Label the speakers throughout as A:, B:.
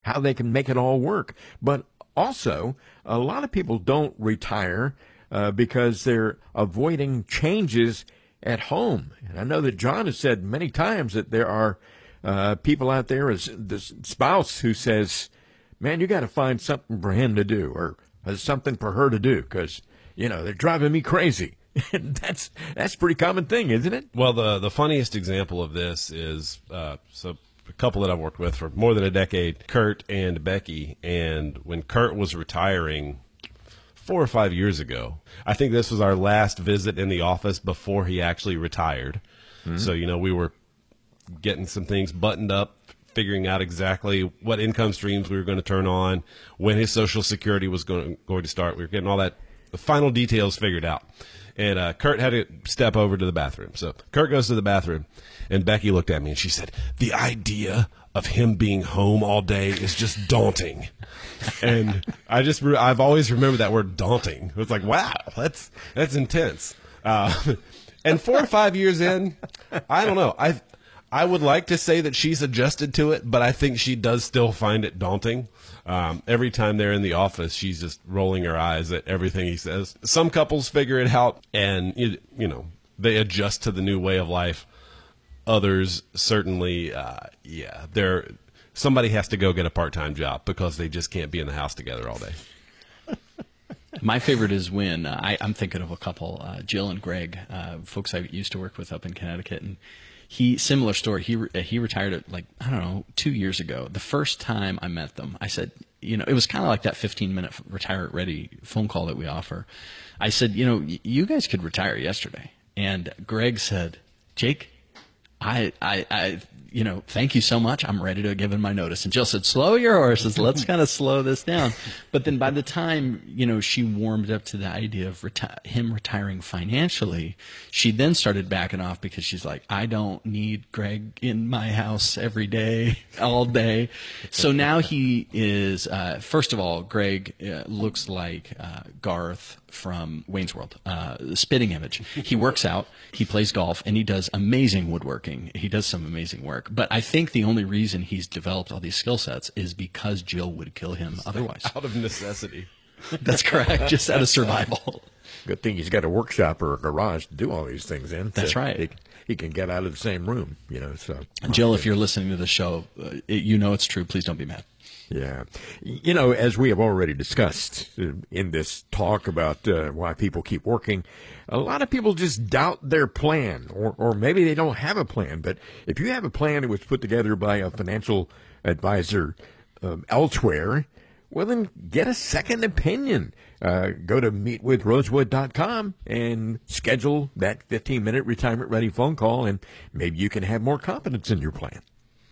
A: how they can make it all work. But also, a lot of people don't retire because they're avoiding changes at home. And I know that John has said many times that there are people out there, as the spouse who says, man, you got to find something for him to do or something for her to do because, they're driving me crazy. And that's a pretty common thing, isn't it?
B: Well, the funniest example of this is so a couple that I've worked with for more than a decade, Kurt and Becky. And when Kurt was retiring 4 or 5 years ago, I think this was our last visit in the office before he actually retired. Mm-hmm. So, we were getting some things buttoned up, figuring out exactly what income streams we were going to turn on, when his Social Security was going to start. We were getting all the final details figured out. And Kurt had to step over to the bathroom. So Kurt goes to the bathroom, and Becky looked at me, and she said, the idea of him being home all day is just daunting. And I've always remembered that word, daunting. It was like, wow, that's intense. And 4 or 5 years in, I don't know. I would like to say that she's adjusted to it, but I think she does still find it daunting. Every time they're in the office, she's just rolling her eyes at everything he says. Some couples figure it out, and they adjust to the new way of life. Others certainly, somebody has to go get a part-time job because they just can't be in the house together all day.
C: My favorite is when I'm thinking of a couple, Jill and Greg, folks I used to work with up in Connecticut, and similar story. He retired at 2 years ago. The first time I met them, I said, it was kind of like that 15-minute retire ready phone call that we offer. I said, you guys could retire yesterday. And Greg said, Jake, I thank you so much. I'm ready to give him my notice. And Jill said, slow your horses. Let's kind of slow this down. But then by the time, she warmed up to the idea of him retiring financially, she then started backing off because she's like, I don't need Greg in my house every day, all day. So now he is, first of all, Greg looks like Garth from Wayne's World, the spitting image. He works out, he plays golf, and he does amazing woodworking. He does some amazing work. But I think the only reason he's developed all these skill sets is because Jill would kill him otherwise.
B: Out of necessity.
C: That's correct, just out of survival.
A: Good thing he's got a workshop or a garage to do all these things in.
C: That's right.
A: He can get out of the same room, so.
C: Jill, if you're listening to the show, it's true. Please don't be mad.
A: Yeah. As we have already discussed in this talk about why people keep working, a lot of people just doubt their plan, or maybe they don't have a plan. But if you have a plan that was put together by a financial advisor elsewhere, well, then get a second opinion. Go to meetwithrosewood.com and schedule that 15-minute retirement-ready phone call, and maybe you can have more confidence in your plan.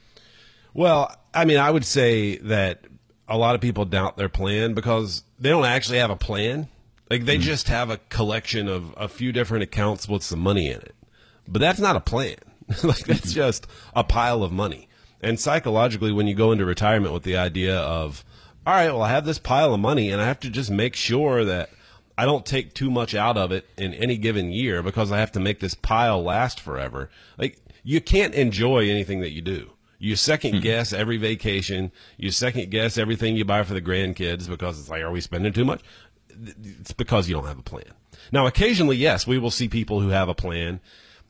B: Well, I would say that a lot of people doubt their plan because they don't actually have a plan. Like, they just have a collection of a few different accounts with some money in it. But that's not a plan. That's just a pile of money. And psychologically, when you go into retirement with the idea of, all right, well, I have this pile of money, and I have to just make sure that I don't take too much out of it in any given year because I have to make this pile last forever. You can't enjoy anything that you do. You second guess every vacation. You second guess everything you buy for the grandkids because it's like, are we spending too much? It's because you don't have a plan. Now, occasionally, yes, we will see people who have a plan,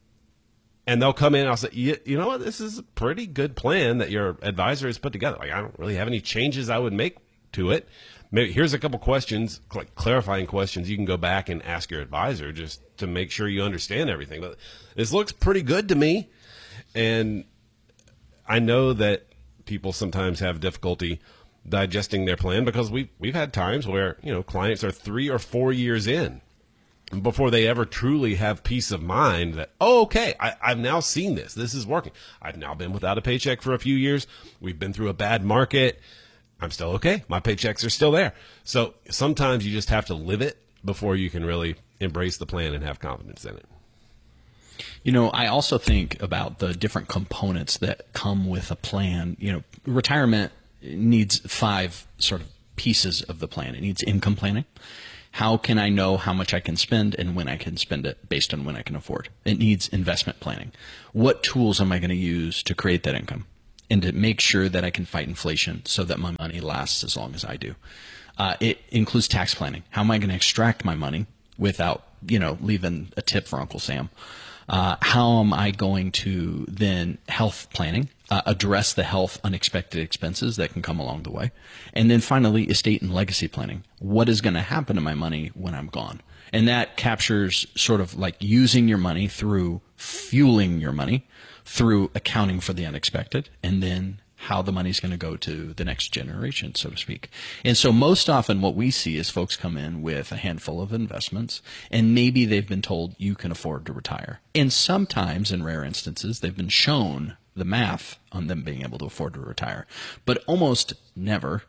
B: and they'll come in and I'll say, you know what, this is a pretty good plan that your advisor has put together. I don't really have any changes I would make to it. Maybe here's a couple questions, clarifying questions. You can go back and ask your advisor just to make sure you understand everything. But this looks pretty good to me, and I know that people sometimes have difficulty digesting their plan because we've had times where, clients are 3 or 4 years in before they ever truly have peace of mind that, okay, I've now seen this. This is working. I've now been without a paycheck for a few years. We've been through a bad market. I'm still okay. My paychecks are still there. So sometimes you just have to live it before you can really embrace the plan and have confidence in it.
C: I also think about the different components that come with a plan. Retirement needs 5 sort of pieces of the plan. It needs income planning. How can I know how much I can spend and when I can spend it based on when I can afford? It needs investment planning. What tools am I going to use to create that income? and to make sure that I can fight inflation so that my money lasts as long as I do. It includes tax planning. How am I going to extract my money without, leaving a tip for Uncle Sam? How am I going to then health planning, address the health unexpected expenses that can come along the way? And then finally, estate and legacy planning. What is going to happen to my money when I'm gone? And that captures sort of like using your money through fueling your money, through accounting for the unexpected, and then how the money's going to go to the next generation, so to speak. And so most often what we see is folks come in with a handful of investments, and maybe they've been told you can afford to retire. And sometimes, in rare instances, they've been shown the math on them being able to afford to retire. But almost never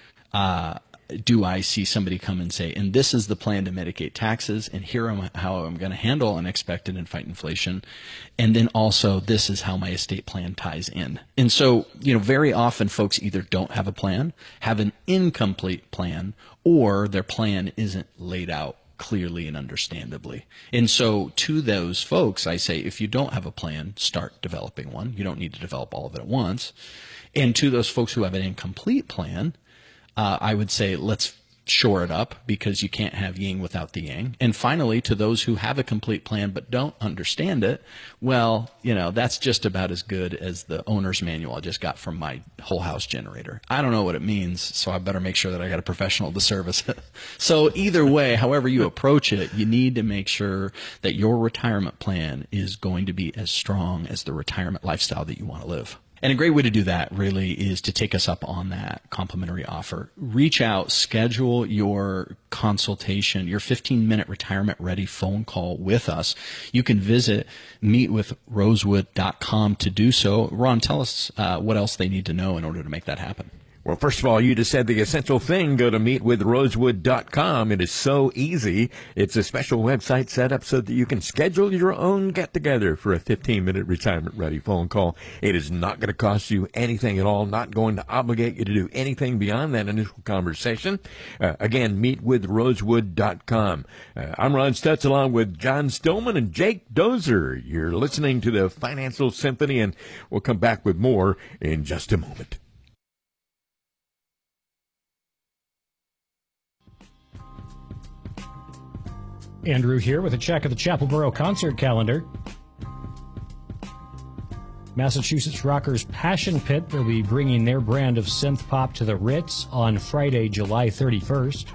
C: do I see somebody come and say, and this is the plan to mitigate taxes, and here how I'm going to handle unexpected and fight inflation, and then also this is how my estate plan ties in. And so, very often folks either don't have a plan, have an incomplete plan, or their plan isn't laid out clearly and understandably. And so to those folks, I say, if you don't have a plan, start developing one. You don't need to develop all of it at once. And to those folks who have an incomplete plan, I would say let's shore it up, because you can't have yin without the yang. And finally, to those who have a complete plan but don't understand it, well, that's just about as good as the owner's manual I just got from my whole house generator. I don't know what it means, so I better make sure that I got a professional to service it. So either way, however you approach it, you need to make sure that your retirement plan is going to be as strong as the retirement lifestyle that you want to live. And a great way to do that really is to take us up on that complimentary offer. Reach out, schedule your consultation, your 15-minute retirement ready phone call with us. You can visit meetwithrosewood.com to do so. Ron, tell us what else they need to know in order to make that happen.
A: Well, first of all, you just said the essential thing. Go to meetwithrosewood.com. It is so easy. It's a special website set up so that you can schedule your own get-together for a 15-minute retirement-ready phone call. It is not going to cost you anything at all, not going to obligate you to do anything beyond that initial conversation. Again, meetwithrosewood.com. I'm Ron Stutz along with John Stillman and Jake Dozer. You're listening to the Financial Symphony, and we'll come back with more in just a moment.
D: Andrew here with a check of the Chapelboro concert calendar. Massachusetts rockers Passion Pit will be bringing their brand of synth pop to the Ritz on Friday, July 31st.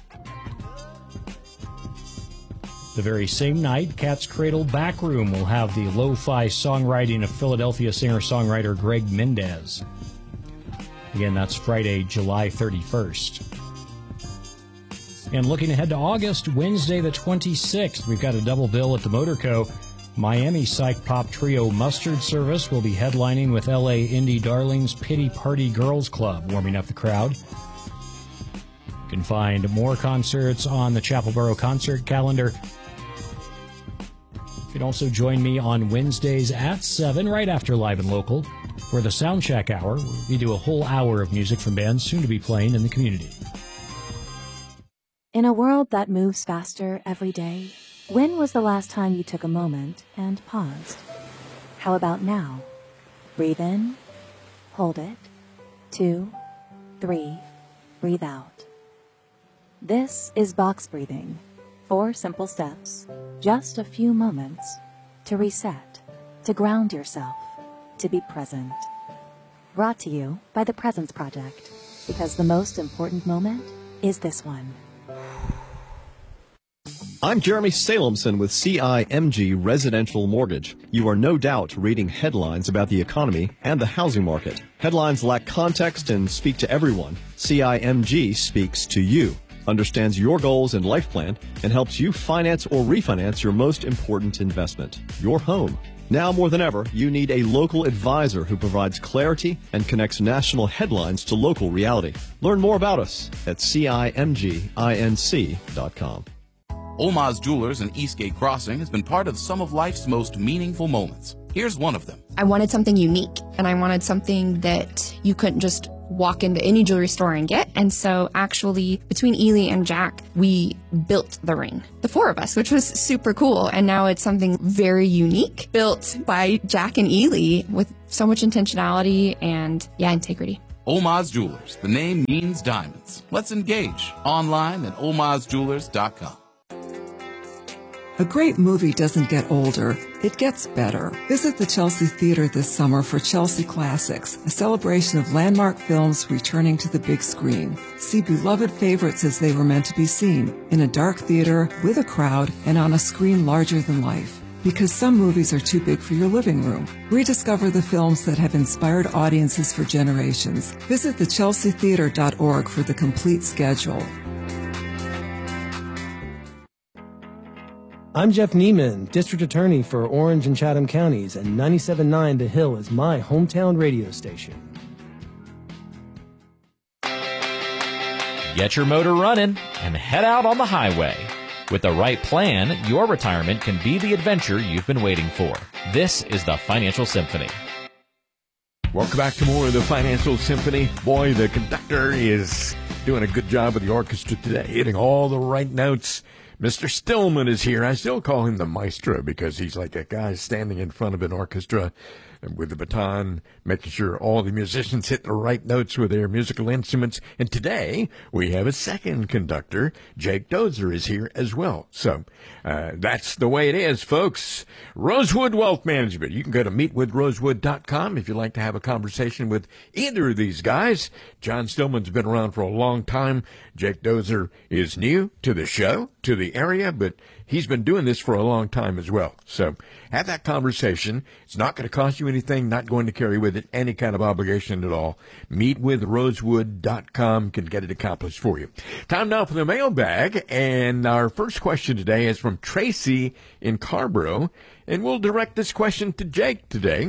D: The very same night, Cat's Cradle Backroom will have the lo-fi songwriting of Philadelphia singer-songwriter Greg Mendez. Again, that's Friday, July 31st. And looking ahead to August, Wednesday the 26th, we've got a double bill at the Motorco. Miami psych pop trio Mustard Service will be headlining with LA indie darlings Pity Party Girls Club, warming up the crowd. You can find more concerts on the Chapelboro concert calendar. You can also join me on Wednesdays at 7, right after Live and Local, for the Soundcheck Hour. We do a whole hour of music from bands soon to be playing in the community.
E: In a world that moves faster every day, when was the last time you took a moment and paused? How about now? Breathe in, hold it, 2, 3, breathe out. This is box breathing. 4 simple steps, just a few moments to reset, to ground yourself, to be present. Brought to you by the Presence Project, because the most important moment is this one.
F: I'm Jeremy Salemson with CIMG Residential Mortgage. You are no doubt reading headlines about the economy and the housing market. Headlines lack context and speak to everyone. CIMG speaks to you, understands your goals and life plan, and helps you finance or refinance your most important investment, your home. Now more than ever, you need a local advisor who provides clarity and connects national headlines to local reality. Learn more about us at CIMGINC.com.
G: Oma's Jewelers in Eastgate Crossing has been part of some of life's most meaningful moments. Here's one of them.
H: I wanted something unique, and I wanted something that you couldn't just walk into any jewelry store and get. And so actually between Ely and Jack, we built the ring, the four of us, which was super cool. And now it's something very unique, built by Jack and Ely with so much intentionality and integrity.
G: Olmaz Jewelers. The name means diamonds. Let's engage online at olmazjewelers.com.
I: A great movie doesn't get older, it gets better. Visit the Chelsea Theater this summer for Chelsea Classics, a celebration of landmark films returning to the big screen. See beloved favorites as they were meant to be seen, in a dark theater, with a crowd, and on a screen larger than life. Because some movies are too big for your living room. Rediscover the films that have inspired audiences for generations. Visit thechelseatheater.org for the complete schedule.
J: I'm Jeff Neiman, District Attorney for Orange and Chatham Counties, and 97.9 The Hill is my hometown radio station.
K: Get your motor running and head out on the highway. With the right plan, your retirement can be the adventure you've been waiting for. This is the Financial Symphony.
A: Welcome back to more of the Financial Symphony. Boy, the conductor is doing a good job with the orchestra today, hitting all the right notes. Mr. Stillman is here. I still call him the maestro because he's like a guy standing in front of an orchestra with the baton, making sure all the musicians hit the right notes with their musical instruments. And today, we have a second conductor. Jake Dozer is here as well. So that's the way it is, folks. Rosewood Wealth Management. You can go to meetwithrosewood.com if you'd like to have a conversation with either of these guys. John Stillman's been around for a long time. Jake Dozer is new to the show, to the area, but he's been doing this for a long time as well. So have that conversation. It's not going to cost you anything, not going to carry with it any kind of obligation at all. Meetwithrosewood.com can get it accomplished for you. Time now for the mailbag, and our first question today is from Tracy in Carborough, and we'll direct this question to Jake today.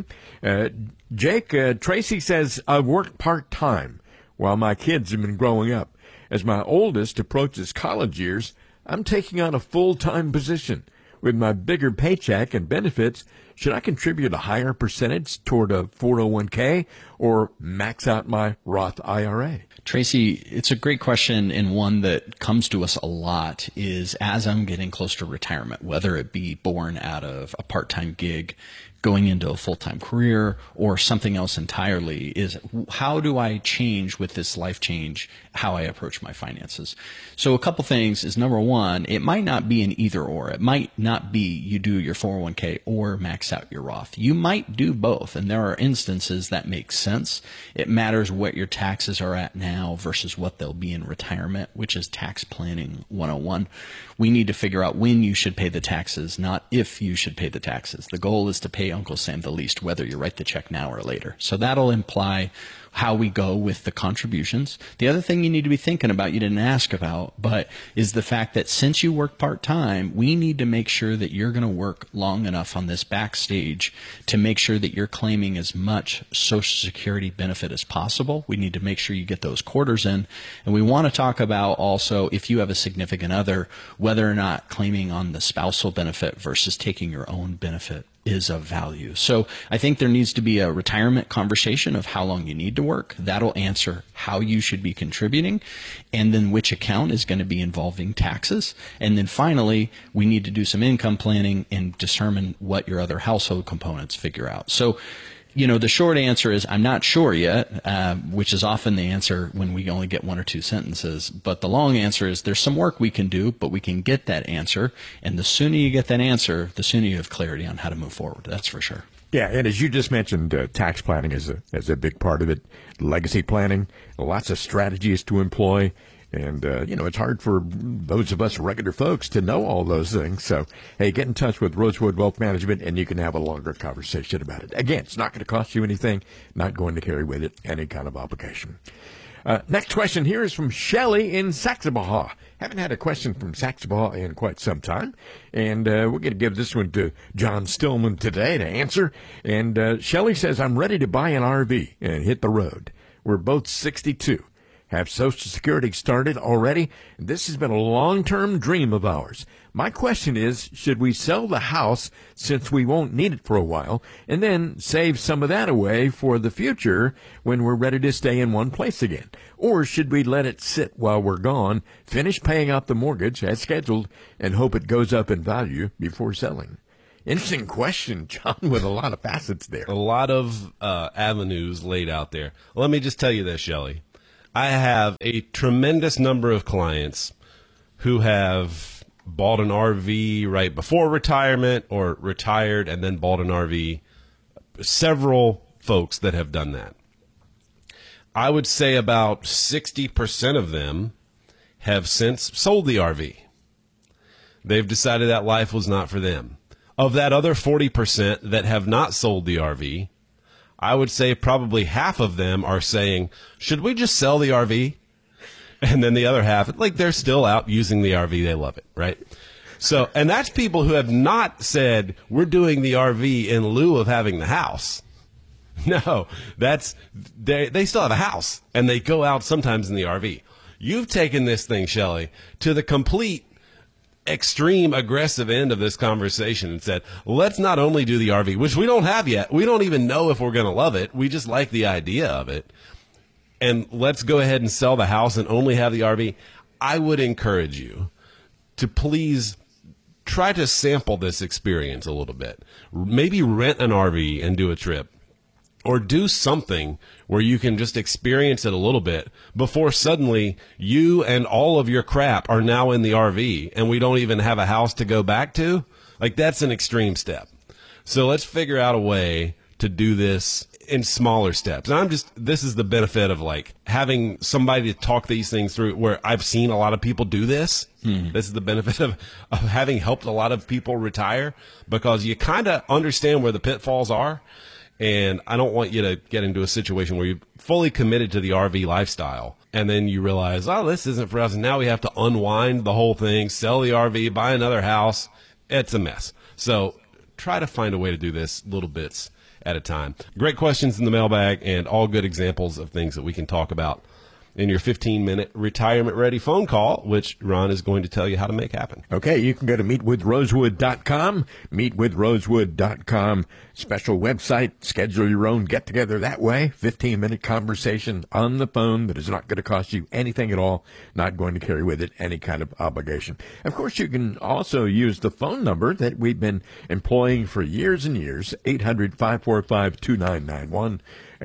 A: Tracy says, I've worked part-time while my kids have been growing up. As my oldest approaches college years, I'm taking on a full-time position. With my bigger paycheck and benefits, should I contribute a higher percentage toward a 401k or max out my Roth IRA?
C: Tracy, it's a great question, and one that comes to us a lot is as I'm getting close to retirement, whether it be born out of a part-time gig, going into a full-time career, or something else entirely, is how do I change with this life change, how I approach my finances? So a couple things is, number one, it might not be an either or. It might not be you do your 401k or max out your Roth. You might do both, and there are instances that make sense. It matters what your taxes are at now versus what they'll be in retirement, which is tax planning 101. We need to figure out when you should pay the taxes, not if you should pay the taxes. The goal is to pay Uncle Sam the least, whether you write the check now or later. So that'll imply how we go with the contributions. The other thing you need to be thinking about, you didn't ask about, but is the fact that since you work part-time, we need to make sure that you're going to work long enough on this backstage to make sure that you're claiming as much Social Security benefit as possible. We need to make sure you get those quarters in. And we want to talk about also, if you have a significant other, whether or not claiming on the spousal benefit versus taking your own benefit is of value. So I think there needs to be a retirement conversation of how long you need to work. That'll answer how you should be contributing, and then which account is going to be involving taxes. And then finally, we need to do some income planning and determine what your other household components figure out. So, the short answer is I'm not sure yet, which is often the answer when we only get one or two sentences. But the long answer is there's some work we can do, but we can get that answer. And the sooner you get that answer, the sooner you have clarity on how to move forward. That's for sure.
A: Yeah, and as you just mentioned, tax planning is a big part of it. Legacy planning, lots of strategies to employ. And, it's hard for those of us regular folks to know all those things. So, hey, get in touch with Rosewood Wealth Management, and you can have a longer conversation about it. Again, it's not going to cost you anything, not going to carry with it any kind of obligation. Next question here is from Shelley in Saxabaha. Haven't had a question from Saxabaha in quite some time. And we're going to give this one to John Stillman today to answer. And Shelley says, I'm ready to buy an RV and hit the road. We're both 62. have Social Security started already. This has been a long-term dream of ours. My question is, should we sell the house since we won't need it for a while and then save some of that away for the future when we're ready to stay in one place again? Or should we let it sit while we're gone, finish paying off the mortgage as scheduled, and hope it goes up in value before selling? Interesting question, John, with a lot of facets there.
B: A lot of avenues laid out there. Let me just tell you this, Shelley. I have a tremendous number of clients who have bought an RV right before retirement or retired and then bought an RV. Several folks that have done that. I would say about 60% of them have since sold the RV. They've decided that life was not for them. Of that other 40% that have not sold the RV, I would say probably half of them are saying, should we just sell the RV? And then the other half, like, they're still out using the RV. They love it, right? So, and that's people who have not said, we're doing the RV in lieu of having the house. No, that's, they still have a house, and they go out sometimes in the RV. You've taken this thing, Shelley, to the complete extreme aggressive end of this conversation and said, let's not only do the RV, which we don't have yet. We don't even know if we're going to love it. We just like the idea of it. And let's go ahead and sell the house and only have the RV. I would encourage you to please try to sample this experience a little bit. Maybe rent an RV and do a trip. Or do something where you can just experience it a little bit before suddenly you and all of your crap are now in the RV and we don't even have a house to go back to. Like, that's an extreme step. So let's figure out a way to do this in smaller steps. And this is the benefit of, like, having somebody to talk these things through, where I've seen a lot of people do this. This is the benefit of having helped a lot of people retire, because you kind of understand where the pitfalls are. And I don't want you to get into a situation where you're fully committed to the RV lifestyle, and then you realize, oh, this isn't for us, and now we have to unwind the whole thing, sell the RV, buy another house. It's a mess. So try to find a way to do this little bits at a time. Great questions in the mailbag, and all good examples of things that we can talk about in your 15-minute retirement-ready phone call, which Ron is going to tell you how to make happen.
A: Okay, you can go to meetwithrosewood.com, meetwithrosewood.com, special website, schedule your own get-together that way, 15-minute conversation on the phone that is not going to cost you anything at all, not going to carry with it any kind of obligation. Of course, you can also use the phone number that we've been employing for years and years, 800-545-2991,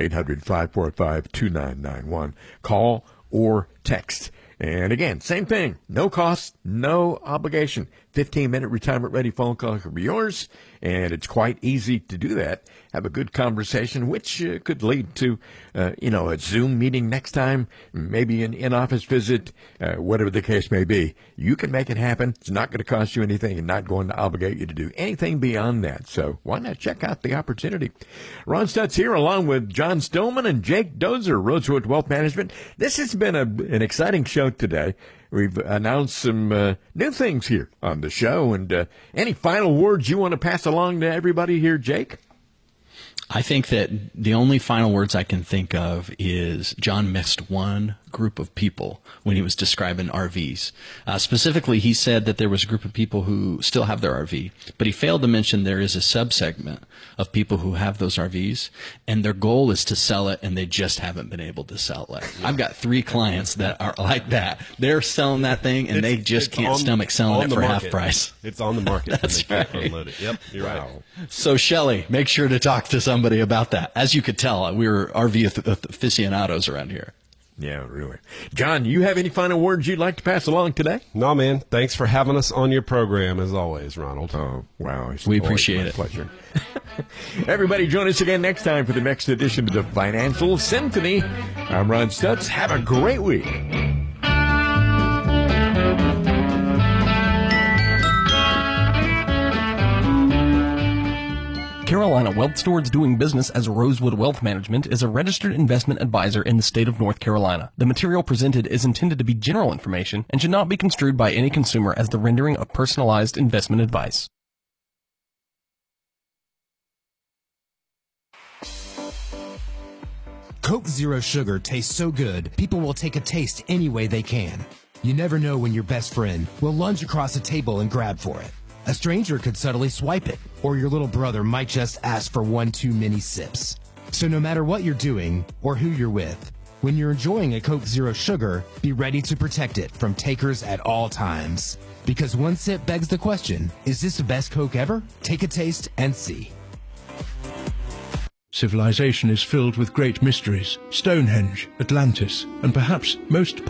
A: 800-545-2991. Call or text. And again, same thing. No cost, no obligation. 15-minute retirement-ready phone call could be yours, and it's quite easy to do that. Have a good conversation, which could lead to, a Zoom meeting next time, maybe an in-office visit, whatever the case may be. You can make it happen. It's not going to cost you anything and not going to obligate you to do anything beyond that. So why not check out the opportunity? Ron Stutz here, along with John Stillman and Jake Dozer, Rosewood Wealth Management. This has been an exciting show today. We've announced some new things here on the show. And any final words you want to pass along to everybody here, Jake?
C: I think that the only final words I can think of is John missed one group of people when he was describing RVs. Specifically, he said that there was a group of people who still have their RV, but he failed to mention there is a subsegment of people who have those RVs, and their goal is to sell it, and they just haven't been able to sell it. I've got 3 clients that are like that. They're selling that thing, and they just can't stomach selling it for half price.
B: It's on the market.
C: That's right.
B: Unload it. Yep, you're right.
C: So, Shelley, make sure to talk to somebody about that. As you could tell, we're RV aficionados around here.
A: Yeah, really. John, you have any final words you'd like to pass along today?
B: No, man. Thanks for having us on your program, as always, Ronald.
A: Oh, wow.
C: We appreciate it.
A: Pleasure. Everybody, join us again next time for the next edition of the Financial Symphony. I'm Ron Stutz. Have a great week.
L: Carolina Wealth Stewards doing business as Rosewood Wealth Management is a registered investment advisor in the state of North Carolina. The material presented is intended to be general information and should not be construed by any consumer as the rendering of personalized investment advice.
M: Coke Zero Sugar tastes so good, people will take a taste any way they can. You never know when your best friend will lunge across a table and grab for it. A stranger could subtly swipe it, or your little brother might just ask for one too many sips. So no matter what you're doing or who you're with, when you're enjoying a Coke Zero Sugar, be ready to protect it from takers at all times. Because one sip begs the question, is this the best Coke ever? Take a taste and see.
N: Civilization is filled with great mysteries. Stonehenge, Atlantis, and perhaps most